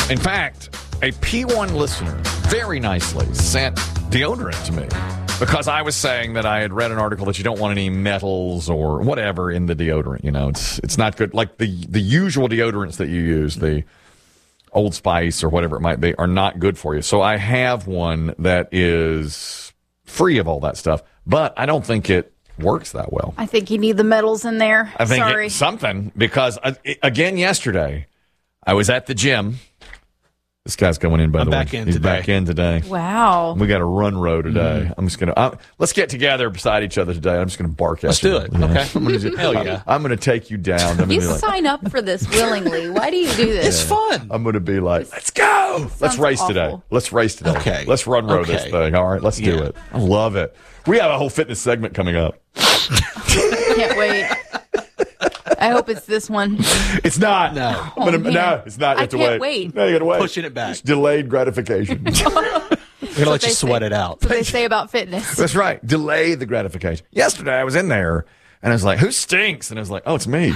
In fact, a P1 listener very nicely sent deodorant to me because I was saying that I had read an article that you don't want any metals or whatever in the deodorant. You know, it's not good. Like the usual deodorants that you use, the Old Spice or whatever it might be, are not good for you. So I have one that is free of all that stuff, but I don't think it works that well. I think you need the metals in there. I think Sorry. it's something because, again, yesterday I was at the gym. This guy's going in, by the way. He's back in today. Wow. We got a run row today. I'm just going to, let's get together beside each other today. I'm just going to bark at you. Let's do it. Okay. Hell yeah. I'm going to take you down. You sign up for this willingly. Why do you do this? It's fun. I'm going to be like, let's go. Let's race today. Let's race today. Okay. Let's run row this thing. All right. Let's do it. I love it. We have a whole fitness segment coming up. Can't wait. I hope it's this one. It's not. No. No, it's not. You have to can't wait. No, you got to wait. Pushing it back. It's delayed gratification. We're going to let you sweat it out. That's what they say about fitness. That's right. Delay the gratification. Yesterday, I was in there, and I was like, who stinks? And I was like, oh, it's me.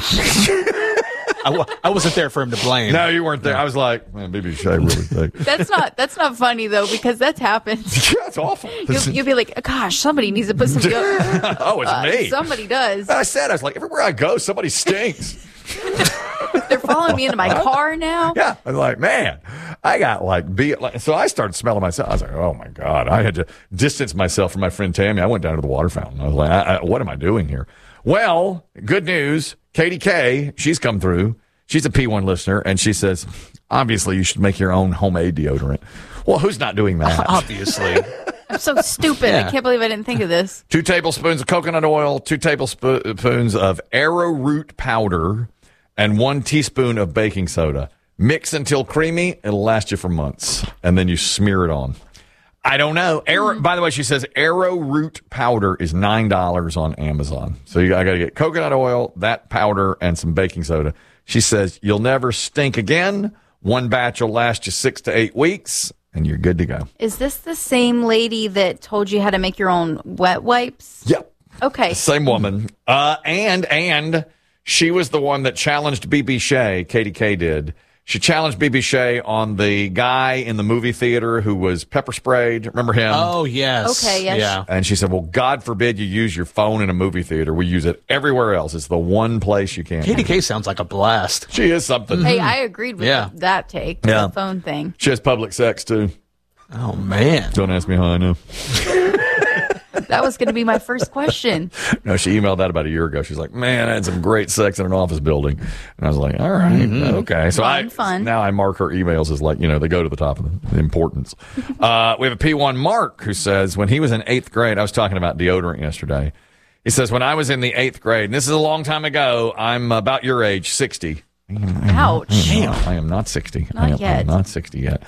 I wasn't there for him to blame. No, you weren't there. I was like, man, BB Shea really thick. That's not funny, though, because that's happened. Yeah, it's awful. You'll be like, gosh, somebody needs to put some deodorant. Oh, it's me. Somebody does. And I was like, everywhere I go, somebody stinks. They're following me into my car now. Yeah. I was like, man, I got so I started smelling myself. I was like, oh my God. I had to distance myself from my friend Tammy. I went down to the water fountain. I was like, what am I doing here? Well, good news. Katie K, she's come through. She's a P1 listener, and she says, obviously, you should make your own homemade deodorant. Well, who's not doing that? Obviously. I'm so stupid. Yeah. I can't believe I didn't think of this. 2 tablespoons of coconut oil, 2 tablespoons of arrowroot powder, and 1 teaspoon of baking soda. Mix until creamy. It'll last you for months. And then you smear it on. I don't know. By the way, she says arrowroot powder is $9 on Amazon. So I got to get coconut oil, that powder, and some baking soda. She says you'll never stink again. 1 batch will last you 6 to 8 weeks, and you're good to go. Is this the same lady that told you how to make your own wet wipes? Yep. Okay. Same woman. And she was the one that challenged BB Shea. Katie K did. She challenged BB Shea on the guy in the movie theater who was pepper sprayed. Remember him? Oh, yes. Okay, yes. Yeah. And she said, well, God forbid you use your phone in a movie theater. We use it everywhere else. It's the one place you can't. Katie K sounds like a blast. She is something. Hey, I agreed with that take. Yeah. The phone thing. She has public sex, too. Oh, man. Don't ask me how I know. That was going to be my first question. No, she emailed that about a year ago. She's like, man, I had some great sex in an office building. And I was like, all right, okay. So now I mark her emails as like, they go to the top of the importance. We have a P1 Mark who says when he was in 8th grade, I was talking about deodorant yesterday. He says, when I was in the 8th grade, and this is a long time ago, I'm about your age, 60. Ouch. I am not 60. Not yet. I'm not 60 yet.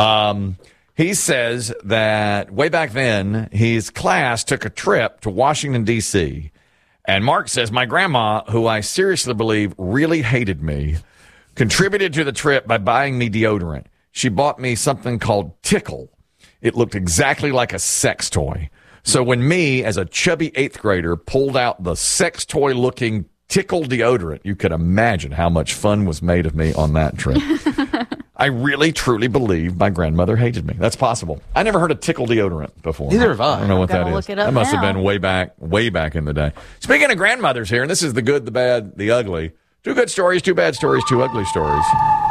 He says that way back then, his class took a trip to Washington, D.C., and Mark says, my grandma, who I seriously believe really hated me, contributed to the trip by buying me deodorant. She bought me something called Tickle. It looked exactly like a sex toy. So when me, as a chubby 8th grader, pulled out the sex toy-looking Tickle deodorant, you could imagine how much fun was made of me on that trip. I really, truly believe my grandmother hated me. That's possible. I never heard of Tickle deodorant before. Neither have I. I don't know what that is. Look it up that must have now. been way back in the day. Speaking of grandmothers here, and this is the good, the bad, the ugly. 2 good stories, 2 bad stories, 2 ugly stories.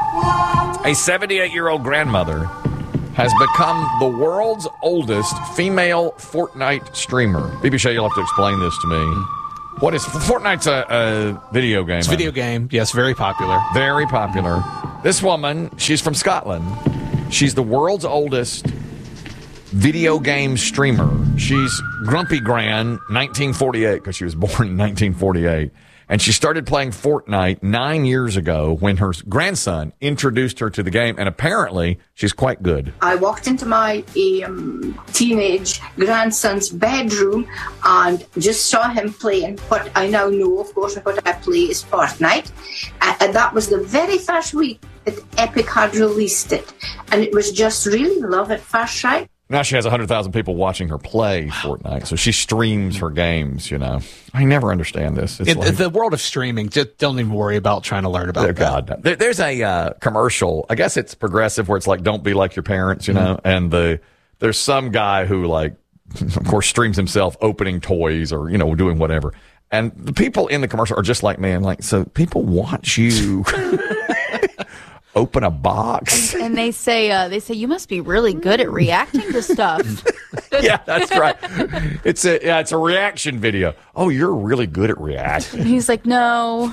A 78-year-old grandmother has become the world's oldest female Fortnite streamer. BB Shea, you'll have to explain this to me. What is Fortnite's a video game? It's a video game. Yes, very popular. Very popular. This woman, she's from Scotland. She's the world's oldest video game streamer. She's Grumpy Gran, 1948, because she was born in 1948. And she started playing Fortnite 9 years ago when her grandson introduced her to the game, and apparently she's quite good. I walked into my teenage grandson's bedroom and just saw him playing what I now know, of course, what I play is Fortnite. And that was the very first week that Epic had released it. And it was just really love at first sight. Now she has 100,000 people watching her play Fortnite, so she streams her games, I never understand this. It's like, the world of streaming, just don't even worry about trying to learn about that. God, no. There's a commercial, I guess it's progressive, where it's like, don't be like your parents, and there's some guy who, like, of course, streams himself opening toys or, doing whatever. And the people in the commercial are just like, man, like, so people watch you open a box. And they say you must be really good at reacting to stuff. Yeah, that's right. It's a reaction video. Oh, you're really good at reacting. And he's like, no.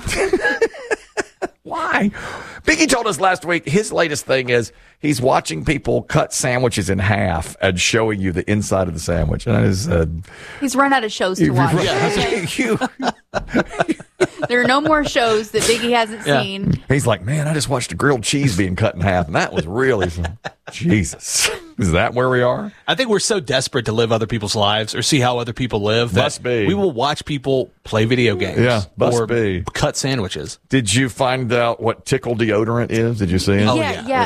Why? Biggie told us last week his latest thing is he's watching people cut sandwiches in half and showing you the inside of the sandwich. And I just said, he's run out of shows to watch. There are no more shows that Biggie hasn't seen. He's like, man, I just watched a grilled cheese being cut in half, and that was really Jesus. Is that where we are? I think we're so desperate to live other people's lives or see how other people live that we will watch people play video games or cut sandwiches. Did you find out what Tickle deodorant is? Did you see it?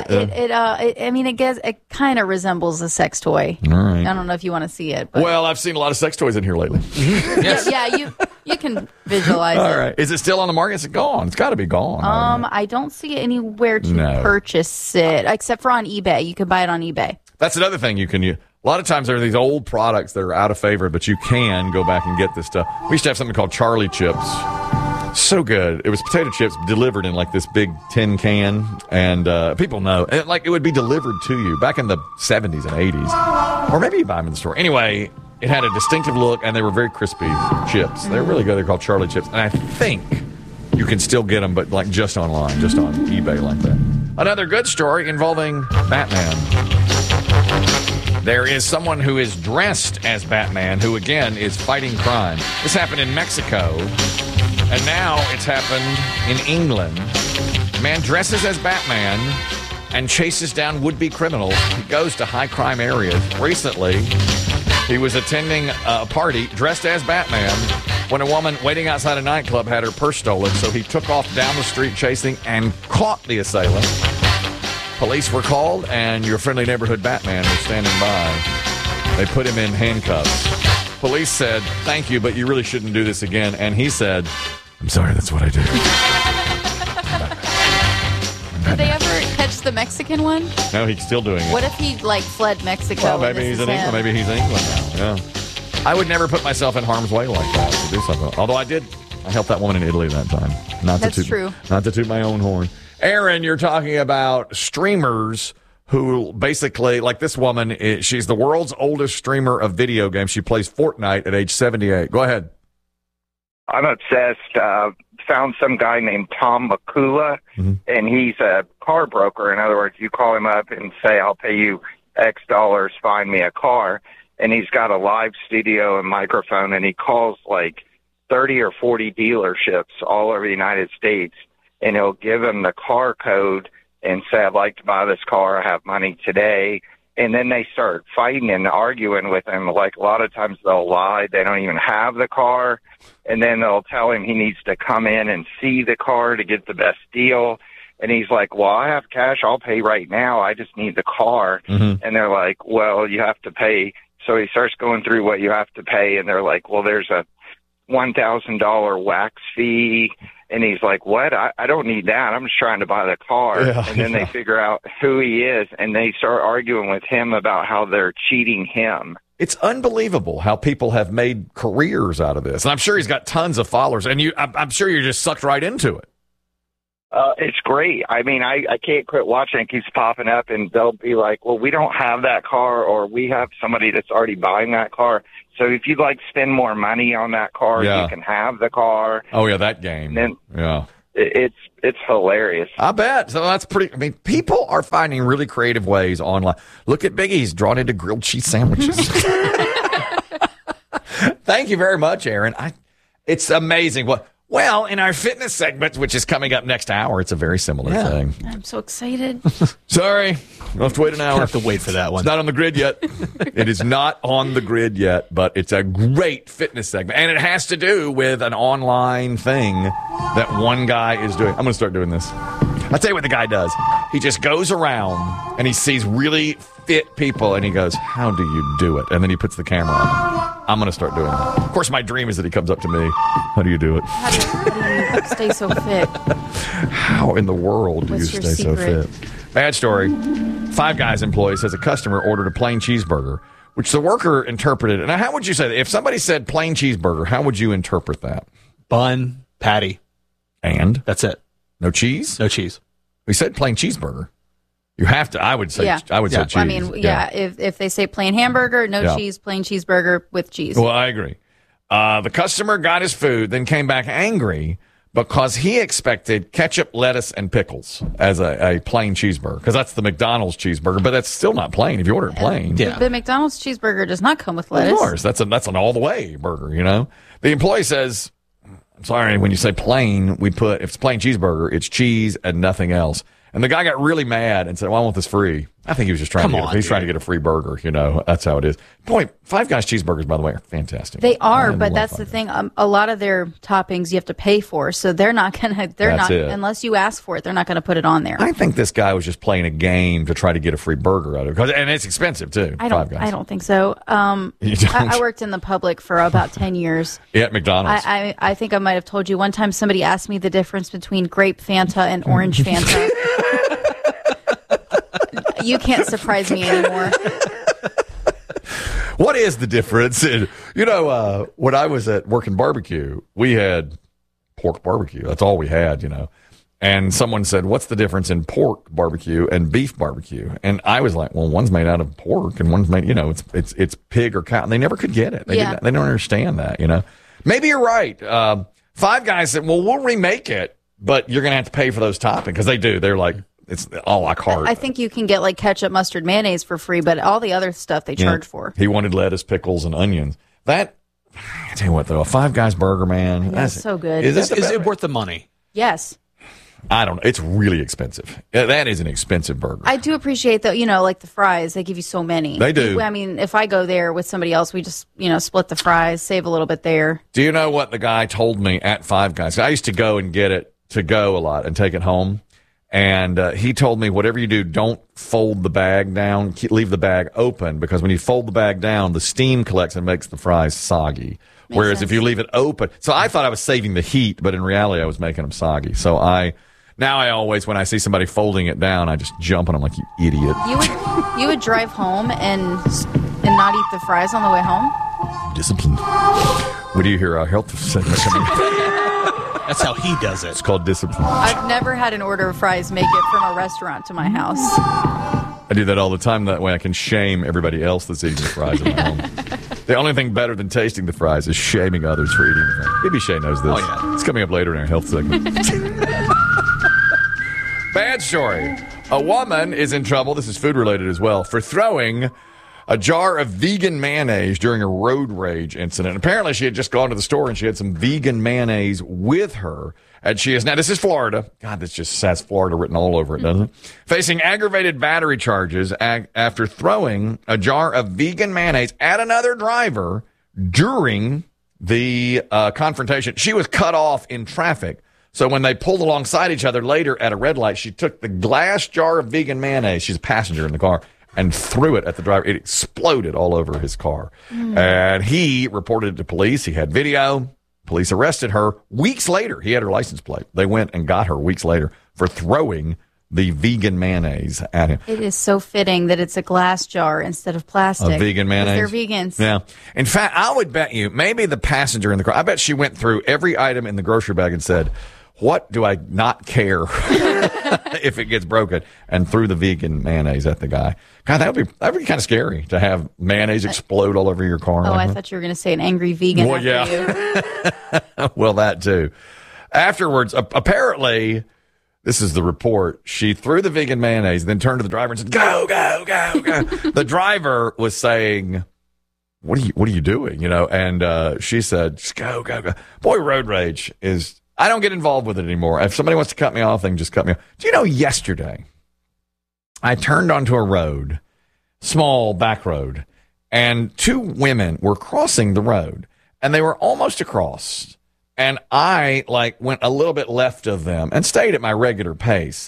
It kind of resembles a sex toy. All right. I don't know if you want to see it. But. Well, I've seen a lot of sex toys in here lately. Yes. You can visualize it. All right. Is it still on the market? Is it gone? It's got to be gone. I don't see it anywhere to purchase it, except for on eBay. You can buy it on eBay. That's another thing you can use. A lot of times there are these old products that are out of favor, but you can go back and get this stuff. We used to have something called Charlie Chips. So good. It was potato chips delivered in like this big tin can, and people know. And, like, it would be delivered to you back in the 70s and 80s. Or maybe you buy them in the store. Anyway, it had a distinctive look, and they were very crispy chips. They're really good. They're called Charlie Chips. And I think you can still get them, but like just online, just on eBay like that. Another good story involving Batman. There is someone who is dressed as Batman who, again, is fighting crime. This happened in Mexico, and now it's happened in England. A man dresses as Batman and chases down would-be criminals. He goes to high-crime areas. Recently, he was attending a party dressed as Batman when a woman waiting outside a nightclub had her purse stolen, so he took off down the street chasing and caught the assailant. Police were called, and your friendly neighborhood Batman was standing by. They put him in handcuffs. Police said, thank you, but you really shouldn't do this again. And he said, I'm sorry, that's what I do. Did they ever catch the Mexican one? No, he's still doing it. What if he, fled Mexico? Well, maybe he's in England. Maybe he's in England now. Yeah. I would never put myself in harm's way like that to do something. Although I helped that woman in Italy that time. That's true. Not to toot my own horn. Aaron, you're talking about streamers who basically, like this woman, she's the world's oldest streamer of video games. She plays Fortnite at age 78. Go ahead. I'm obsessed. Found some guy named Tom Makula, and he's a car broker. In other words, you call him up and say, I'll pay you X dollars, find me a car. And he's got a live studio and microphone, and he calls like 30 or 40 dealerships all over the United States. And he'll give them the car code and say, I'd like to buy this car. I have money today. And then they start fighting and arguing with him. Like a lot of times they'll lie. They don't even have the car. And then they'll tell him he needs to come in and see the car to get the best deal. And he's like, well, I have cash. I'll pay right now. I just need the car. And they're like, well, you have to pay. So he starts going through what you have to pay. And they're like, well, there's a $1,000 wax fee. And he's like, what? I don't need that. I'm just trying to buy the car. And then they figure out who he is, and they start arguing with him about how they're cheating him. It's unbelievable how people have made careers out of this. And I'm sure he's got tons of followers, and I'm sure you're just sucked right into it. It's great. I mean, I can't quit watching. It keeps popping up, and they'll be like, well, we don't have that car, or we have somebody that's already buying that car. So if you'd like to spend more money on that car, you can have the car. Oh, yeah, that game. And it's hilarious. I bet. So that's pretty. I mean, people are finding really creative ways online. Look at Biggie. He's drawn into grilled cheese sandwiches. Thank you very much, Aaron. It's amazing. Well, in our fitness segment, which is coming up next hour, it's a very similar thing. I'm so excited. Sorry. We'll have to wait an hour. I'll have to wait for that one. It's not on the grid yet. It is not on the grid yet, but it's a great fitness segment. And it has to do with an online thing that one guy is doing. I'm going to start doing this. I'll tell you what the guy does. He just goes around and he sees really fit people and he goes, how do you do it? And then he puts the camera on them. I'm going to start doing that. Of course, my dream is that he comes up to me. How do you do it? How do you stay so fit? How in the world do you stay so fit? Bad story. Five Guys employee says a customer ordered a plain cheeseburger, which the worker interpreted. And how would you say that? If somebody said plain cheeseburger, how would you interpret that? Bun, patty. And? That's it. No cheese? No cheese. We said plain cheeseburger. You have to. I would say. Yeah. I would say cheese. I mean, If they say plain hamburger, no cheese, plain cheeseburger with cheese. Well, I agree. The customer got his food, then came back angry because he expected ketchup, lettuce, and pickles as a plain cheeseburger, because that's the McDonald's cheeseburger, but that's still not plain if you order it plain. Yeah. The McDonald's cheeseburger does not come with lettuce. Of course, that's an all the way burger. You know, the employee says, "I'm sorry, when you say plain, we put if it's plain cheeseburger, it's cheese and nothing else." And the guy got really mad and said, well, I want this free. I think he was just trying trying to get a free burger. You know, that's how it is. Boy, Five Guys cheeseburgers, by the way, are fantastic. They are, but that's the thing. A lot of their toppings you have to pay for, so they're not unless you ask for it, they're not going to put it on there. I think this guy was just playing a game to try to get a free burger out of it. And it's expensive, too, Five Guys. I don't think so. I worked in the public for about 10 years. Yeah, at McDonald's. I think I might have told you one time somebody asked me the difference between grape Fanta and orange Fanta. You can't surprise me anymore. What is the difference? When I was at Working Barbecue, we had pork barbecue. That's all we had, And someone said, what's the difference in pork barbecue and beef barbecue? And I was like, well, one's made out of pork and one's made, it's pig or cow. And they never could get it. They don't understand that, Maybe you're right. Five Guys said, well, we'll remake it, but you're going to have to pay for those toppings, because they do. They're like, it's a la carte. I think you can get like ketchup, mustard, mayonnaise for free, but all the other stuff they charge for. He wanted lettuce, pickles, and onions. I tell you what, though, a Five Guys burger, man. That's so good. Is it worth the money? Yes. I don't know. It's really expensive. That is an expensive burger. I do appreciate, though, like the fries. They give you so many. They do. I mean, if I go there with somebody else, we just, split the fries, save a little bit there. Do you know what the guy told me at Five Guys? I used to go and get it to go a lot and take it home. And he told me, whatever you do, don't fold the bag down. Leave the bag open, because when you fold the bag down, the steam collects and makes the fries soggy. Whereas if you leave it open, so I thought I was saving the heat, but in reality, I was making them soggy. So now I always, when I see somebody folding it down, I just jump on them like, you idiot. You would drive home and not eat the fries on the way home? Discipline. What do you hear? Our health segment coming. That's how he does it. It's called discipline. I've never had an order of fries make it from a restaurant to my house. I do that all the time. That way I can shame everybody else that's eating the fries at home. The only thing better than tasting the fries is shaming others for eating the fries. Maybe Shay knows this. Oh, yeah. It's coming up later in our health segment. Bad story. A woman is in trouble. This is food related as well, for throwing a jar of vegan mayonnaise during a road rage incident. Apparently, she had just gone to the store and she had some vegan mayonnaise with her. And she is now, this is Florida. God, this just has Florida written all over it, doesn't it? Facing aggravated battery charges after throwing a jar of vegan mayonnaise at another driver during the confrontation. She was cut off in traffic. So when they pulled alongside each other later at a red light, she took the glass jar of vegan mayonnaise. She's a passenger in the car. And threw it at the driver. It exploded all over his car. And he reported it to police. He had video. Police arrested her. Weeks later, he had her license plate. They went and got her weeks later for throwing the vegan mayonnaise at him. It is so fitting that it's a glass jar instead of plastic. A vegan mayonnaise? They're vegans. Yeah. In fact, I would bet you, maybe the passenger in the car, I bet she went through every item in the grocery bag and said, what do I not care if it gets broken? And threw the vegan mayonnaise at the guy. God, that would be kind of scary to have mayonnaise explode all over your car. Oh, I thought you were going to say an angry vegan. Well, yeah. Well, that too. Afterwards, apparently, this is the report. She threw the vegan mayonnaise, then turned to the driver and said, "Go, go, go, go." The driver was saying, "What are you doing?" And she said, "Just go, go, go." Boy, road rage is. I don't get involved with it anymore. If somebody wants to cut me off, they can just cut me off. Do you know, yesterday, I turned onto a road, small back road, and two women were crossing the road, and they were almost across, and I went a little bit left of them and stayed at my regular pace,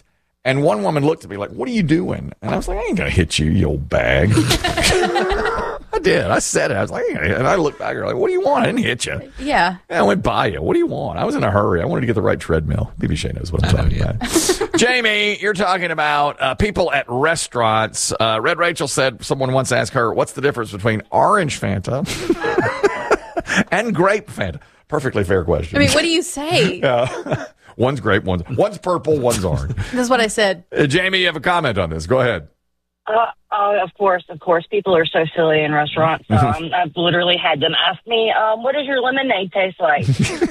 And one woman looked at me like, what are you doing? And I was like, I ain't going to hit you, you old bag. I did. I said it. I was like, and I looked back at her like, what do you want? I didn't hit you. Yeah. I went by you. What do you want? I was in a hurry. I wanted to get the right treadmill. BB Shea knows what I'm talking about. Jamie, you're talking about people at restaurants. Red Rachel said someone once asked her, what's the difference between orange Fanta and grape Fanta? Perfectly fair question. I mean, what do you say? Yeah. One's grape, one's purple, one's orange. That's what I said. Jamie, you have a comment on this. Go ahead. Of course. People are so silly in restaurants. I've literally had them ask me, what does your lemonade taste like?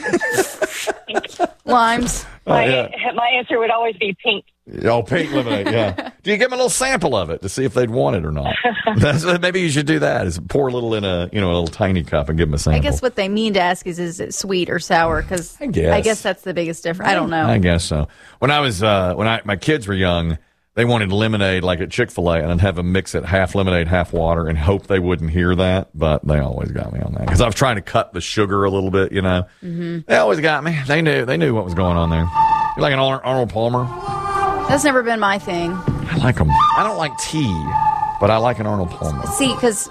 Limes. My answer would always be pink. Oh, pink lemonade, yeah. Do you give them a little sample of it to see if they'd want it or not? Maybe you should do that. Is pour a little in a little tiny cup and give them a sample. I guess what they mean to ask is it sweet or sour? Because I guess that's the biggest difference. I don't know. I guess so. When I was my kids were young, they wanted lemonade like at Chick-fil-A, and I'd have them mix it half lemonade, half water, and hope they wouldn't hear that. But they always got me on that because I was trying to cut the sugar a little bit. They always got me. They knew what was going on there. You like an Arnold Palmer? That's never been my thing. I like them. I don't like tea, but I like an Arnold Palmer. See, because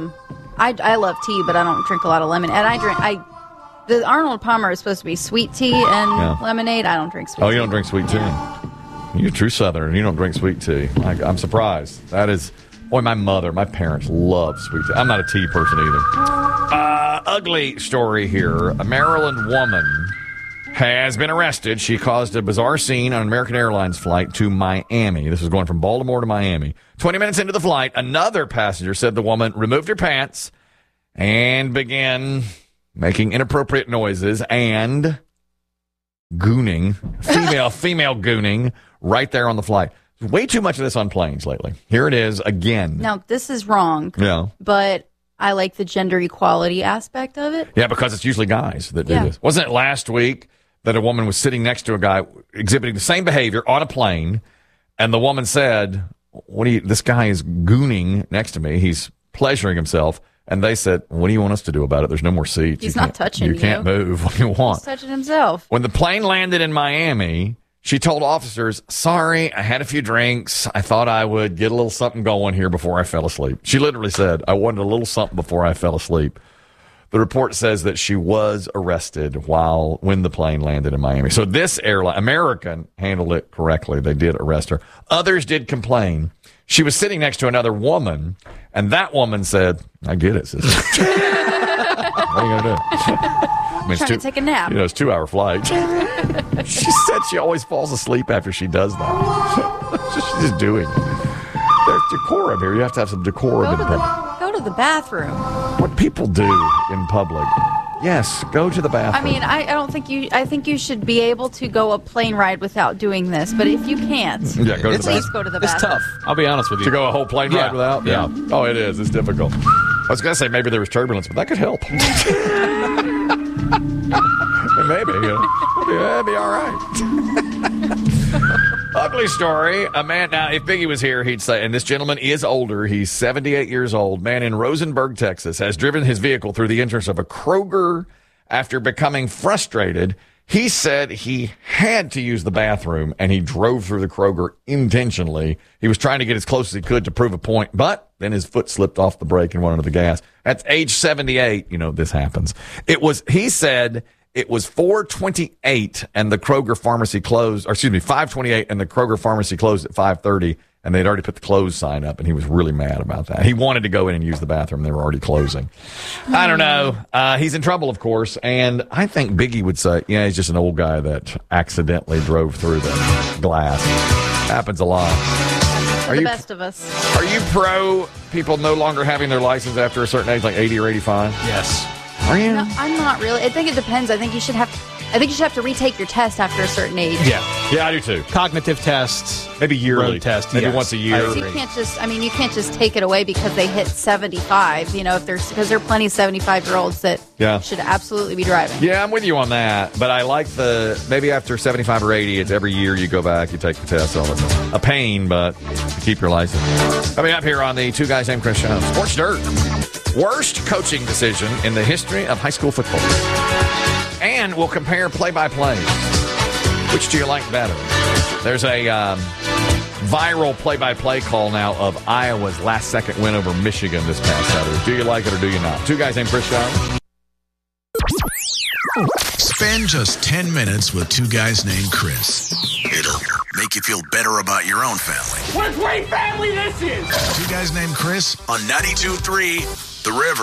I love tea, but I don't drink a lot of lemon. And the Arnold Palmer is supposed to be sweet tea and lemonade. I don't drink sweet tea. Oh, you don't drink sweet tea? You're a true Southern. You don't drink sweet tea. I'm surprised. That is, boy, my parents love sweet tea. I'm not a tea person either. Ugly story here. A Maryland woman has been arrested. She caused a bizarre scene on an American Airlines flight to Miami. This was going from Baltimore to Miami. 20 minutes into the flight, another passenger said the woman removed her pants and began making inappropriate noises and gooning, female gooning right there on the flight. Way too much of this on planes lately. Here it is again. Now, this is wrong. Yeah. But I like the gender equality aspect of it. Yeah, because it's usually guys that do this. Wasn't it last week that a woman was sitting next to a guy exhibiting the same behavior on a plane, and the woman said, this guy is gooning next to me. He's pleasuring himself. And they said, what do you want us to do about it? There's no more seats. He's not touching you. You can't move. What do you want? He's touching himself. When the plane landed in Miami, she told officers, sorry, I had a few drinks. I thought I would get a little something going here before I fell asleep. She literally said, I wanted a little something before I fell asleep. The report says that she was arrested when the plane landed in Miami. So this airline, American, handled it correctly. They did arrest her. Others did complain. She was sitting next to another woman, and that woman said, I get it, sister. What are you going to do? I mean, trying to take a nap. It's a 2-hour flight. She said she always falls asleep after she does that. She's just doing it. There's decorum here. You have to have some decorum in public. Go to the bathroom. What people do in public. Yes, go to the bathroom. I mean, I think you should be able to go a plane ride without doing this, but if you can't, go to the bathroom. Please go to the bathroom. It's tough. I'll be honest with you. To go a whole plane ride without? Yeah. Oh, it is. It's difficult. I was going to say maybe there was turbulence, but that could help. Maybe. That'd be all right. Ugly story. A man, now, if Biggie was here, he'd say, and this gentleman is older. He's 78 years old. Man in Rosenberg, Texas, has driven his vehicle through the entrance of a Kroger after becoming frustrated. He said he had to use the bathroom, and he drove through the Kroger intentionally. He was trying to get as close as he could to prove a point, but then his foot slipped off the brake and went under the gas. At age 78, this happens. He said it was 4:28 and the Kroger pharmacy closed, 5:28 and the Kroger pharmacy closed at 5:30, and they'd already put the close sign up, and he was really mad about that. He wanted to go in and use the bathroom. They were already closing. I don't know. He's in trouble, of course, and I think Biggie would say, he's just an old guy that accidentally drove through the glass. Happens a lot. For the best of us. Are you pro people no longer having their license after a certain age, like 80 or 85? Yes. Are you? No, I'm not really. I think it depends. I think you should have to retake your test after a certain age. Yeah, I do too. Cognitive tests, maybe yearly road test, maybe once a year. You can't just take it away because they hit 75. Because there are plenty of 75-year-olds that should absolutely be driving. Yeah, I'm with you on that. But I like maybe after 75 or 80, it's every year you go back, you take the test. So it's a pain, but you keep your license. Coming up here on the Two Guys Named Chris show, Sports Dirt. Worst coaching decision in the history of high school football. And we'll compare play-by-play. Which do you like better? There's a viral play-by-play call now of Iowa's last-second win over Michigan this past Saturday. Do you like it or do you not? Two guys named Chris Show. Spend just 10 minutes with two guys named Chris. It'll make you feel better about your own family. What a great family this is! Two guys named Chris on 92.3 The River.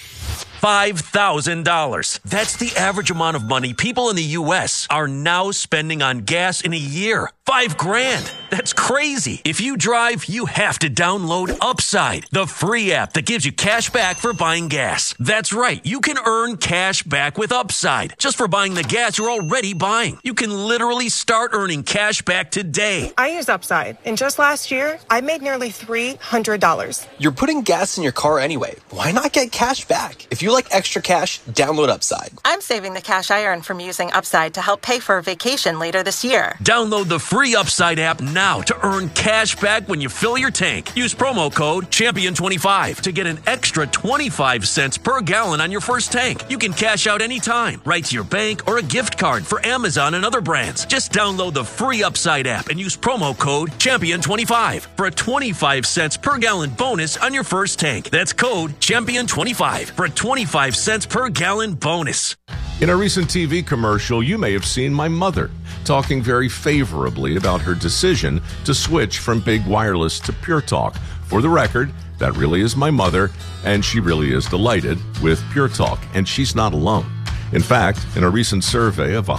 $5,000. That's the average amount of money people in the U.S. are now spending on gas in a year. $5,000. That's crazy. If you drive, you have to download Upside, the free app that gives you cash back for buying gas. That's right. You can earn cash back with Upside just for buying the gas you're already buying. You can literally start earning cash back today. I use Upside, and just last year, I made nearly $300. You're putting gas in your car anyway. Why not get cash back? If you like extra cash, download Upside. I'm saving the cash I earn from using Upside to help pay for a vacation later this year. Download the free Upside app now to earn cash back when you fill your tank. Use promo code Champion25 to get an extra 25 cents per gallon on your first tank. You can cash out anytime, right to your bank or a gift card for Amazon and other brands. Just download the free Upside app and use promo code Champion25 for a 25 cents per gallon bonus on your first tank. That's code Champion25 for a 25 cents per gallon bonus. In a recent TV commercial, you may have seen my mother talking very favorably about her decision to switch from Big Wireless to Pure Talk. For the record, that really is my mother, and she really is delighted with Pure Talk, and she's not alone. In fact, in a recent survey of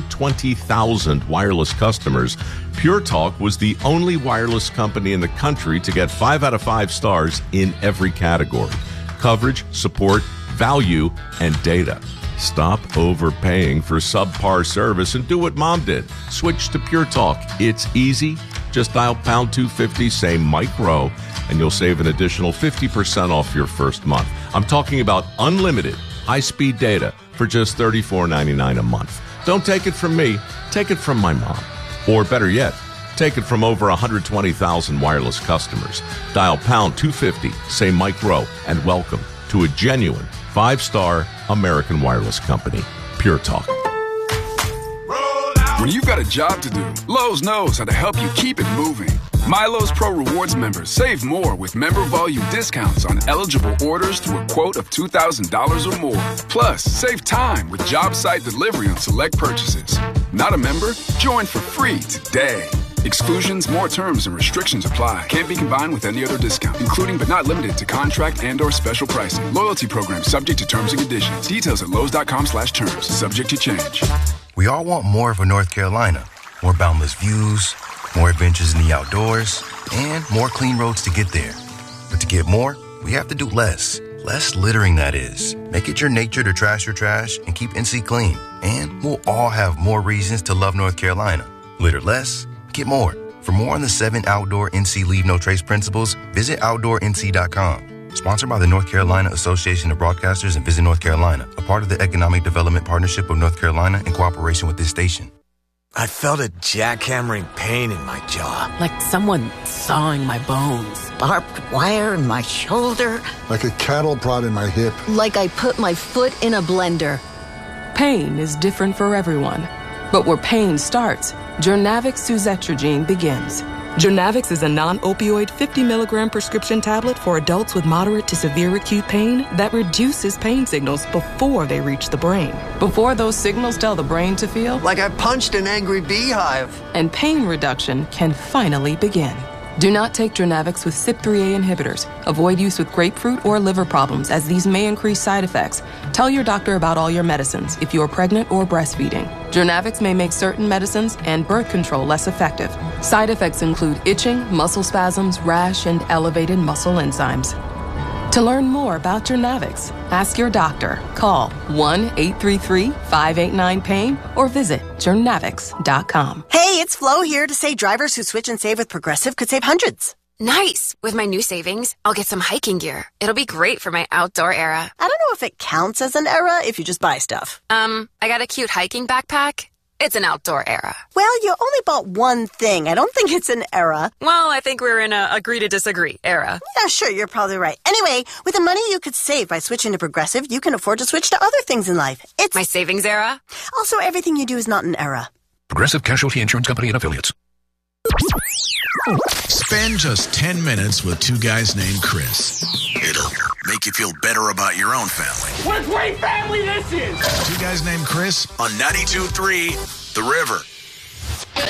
120,000 wireless customers, Pure Talk was the only wireless company in the country to get 5 out of 5 stars in every category: coverage, support, value, and data. Stop overpaying for subpar service and do what Mom did. Switch to Pure Talk. It's easy. Just dial pound 250, say Mike Rowe, and you'll save an additional 50% off your first month. I'm talking about unlimited high-speed data for just $34.99 a month. Don't take it from me. Take it from my mom. Or better yet, take it from over 120,000 wireless customers. Dial pound 250, say Mike Rowe, and welcome to a genuine 5-star American wireless company, Pure Talk. When you've got a job to do, Lowe's knows how to help you keep it moving. My Lowe's Pro Rewards members save more with member volume discounts on eligible orders through a quote of $2,000 or more. Plus, save time with job site delivery on select purchases. Not a member? Join for free today. Exclusions, more terms, and restrictions apply. Can't be combined with any other discount, including but not limited to contract and/or special pricing. Loyalty program subject to terms and conditions. Details at Lowe's.com/terms. Subject to change. We all want more for North Carolina. More boundless views, more adventures in the outdoors, and more clean roads to get there. But to get more, we have to do less. Less littering, that is. Make it your nature to trash your trash and keep NC clean. And we'll all have more reasons to love North Carolina. Litter less. Get more. For more on the 7 outdoor NC Leave No Trace principles, visit OutdoorNC.com. Sponsored by the North Carolina Association of Broadcasters and Visit North Carolina, a part of the Economic Development Partnership of North Carolina in cooperation with this station. I felt a jackhammering pain in my jaw. Like someone sawing my bones. Barbed wire in my shoulder. Like a cattle prod in my hip. Like I put my foot in a blender. Pain is different for everyone. But where pain starts, Jurnavix suzetrigine begins. Jurnavix is a non-opioid 50-milligram prescription tablet for adults with moderate to severe acute pain that reduces pain signals before they reach the brain. Before those signals tell the brain to feel like I punched an angry beehive. And pain reduction can finally begin. Do not take Jurnavix with CYP3A inhibitors. Avoid use with grapefruit or liver problems, as these may increase side effects. Tell your doctor about all your medicines if you are pregnant or breastfeeding. Jurnavix may make certain medicines and birth control less effective. Side effects include itching, muscle spasms, rash, and elevated muscle enzymes. To learn more about Jurnavix, ask your doctor. Call 1-833-589-PAIN or visit Jurnavix.com. Hey, it's Flo here to say drivers who switch and save with Progressive could save hundreds. Nice! With my new savings, I'll get some hiking gear. It'll be great for my outdoor era. I don't know if it counts as an era if you just buy stuff. I got a cute hiking backpack. It's an outdoor era. Well, you only bought one thing. I don't think it's an era. Well, I think we're in a agree to disagree era. Yeah, sure, you're probably right. Anyway, with the money you could save by switching to Progressive, you can afford to switch to other things in life. It's my savings era. Also, everything you do is not an era. Progressive Casualty Insurance Company and Affiliates. Spend just 10 minutes with two guys named Chris. It'll make you feel better about your own family. What a great family this is! Two guys named Chris on 92.3 The River.